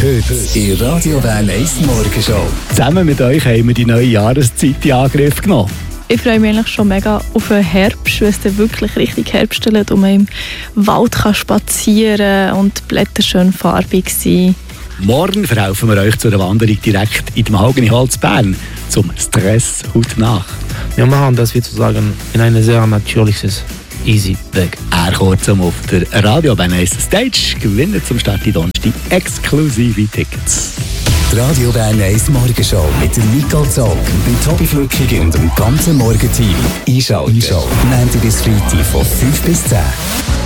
Heute in Radio Bern 1 Morgenshow. Zusammen mit euch haben wir die neue Jahreszeit in Angriff genommen. Ich freue mich eigentlich schon mega auf den Herbst, weil es dann wirklich richtig herbstelt und man im Wald kann spazieren und die Blätter schön farbig sind. Morgen verhelfen wir euch zu einer Wanderung direkt in dem Mahoganyholz Bern zum Stress heute nach. Wir machen das, wie zu sagen, in ein sehr natürliches, easy Weg. Er kurzum auf der Radio Bern 1 Stage gewinnt zum Start in Donnerstag exklusive Tickets. Die Radio Bern 1 Morgenshow mit der Nicole Zog, dem Tobi Flückiger und dem ganzen Morgenteam. Einschalten. Montag bis Freitag von 5 bis 10.